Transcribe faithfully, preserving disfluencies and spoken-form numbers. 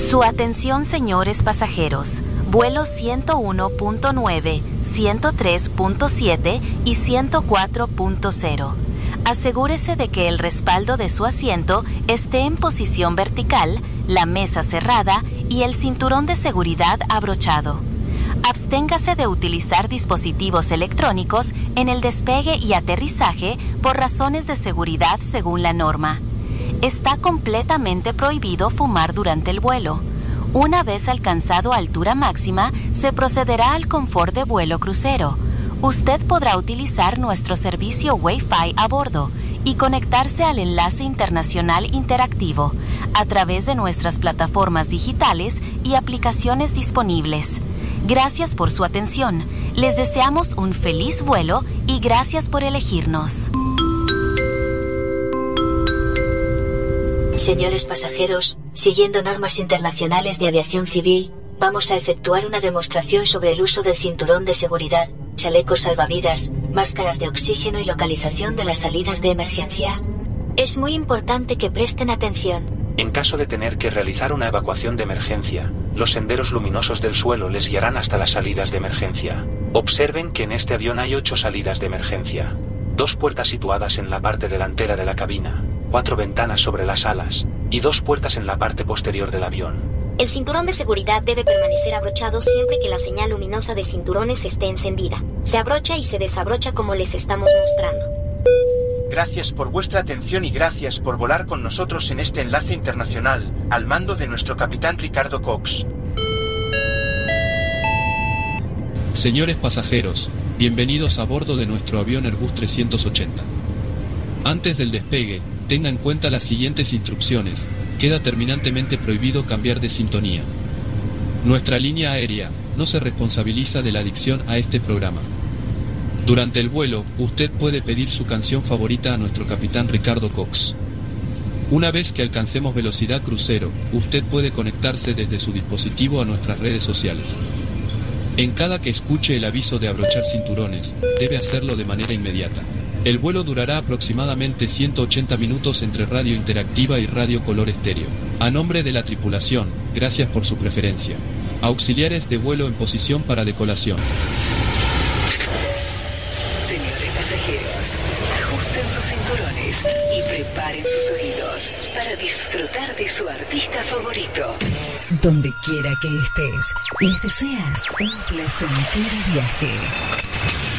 Su atención, señores pasajeros. Vuelo ciento uno punto nueve, ciento tres punto siete y ciento cuatro punto cero. Asegúrese de que el respaldo de su asiento esté en posición vertical, la mesa cerrada y el cinturón de seguridad abrochado. Absténgase de utilizar dispositivos electrónicos en el despegue y aterrizaje por razones de seguridad según la norma. Está completamente prohibido fumar durante el vuelo. Una vez alcanzado altura máxima, se procederá al confort de vuelo crucero. Usted podrá utilizar nuestro servicio Wi-Fi a bordo y conectarse al enlace internacional interactivo a través de nuestras plataformas digitales y aplicaciones disponibles. Gracias por su atención. Les deseamos un feliz vuelo y gracias por elegirnos. Señores pasajeros, siguiendo normas internacionales de aviación civil, vamos a efectuar una demostración sobre el uso del cinturón de seguridad, chalecos salvavidas, máscaras de oxígeno y localización de las salidas de emergencia. Es muy importante que presten atención. En caso de tener que realizar una evacuación de emergencia, los senderos luminosos del suelo les guiarán hasta las salidas de emergencia. Observen que en este avión hay ocho salidas de emergencia. Dos puertas situadas en la parte delantera de la cabina, cuatro ventanas sobre las alas, y dos puertas en la parte posterior del avión. El cinturón de seguridad debe permanecer abrochado siempre que la señal luminosa de cinturones esté encendida. Se abrocha y se desabrocha como les estamos mostrando. Gracias por vuestra atención y gracias por volar con nosotros en este enlace internacional, al mando de nuestro capitán Ricardo Cox. Señores pasajeros, bienvenidos a bordo de nuestro avión Airbus trescientos ochenta. Antes del despegue, tenga en cuenta las siguientes instrucciones. Queda terminantemente prohibido cambiar de sintonía. Nuestra línea aérea no se responsabiliza de la adicción a este programa. Durante el vuelo, usted puede pedir su canción favorita a nuestro capitán Ricardo Cox. Una vez que alcancemos velocidad crucero, usted puede conectarse desde su dispositivo a nuestras redes sociales. En cada que escuche el aviso de abrochar cinturones, debe hacerlo de manera inmediata. El vuelo durará aproximadamente ciento ochenta minutos entre radio interactiva y radio color estéreo. A nombre de la tripulación, gracias por su preferencia. Auxiliares de vuelo en posición para decolación. Señores pasajeros, ajusten sus cinturones y preparen sus oídos para disfrutar de su artista favorito. Donde quiera que estés, les desea un placentero viaje.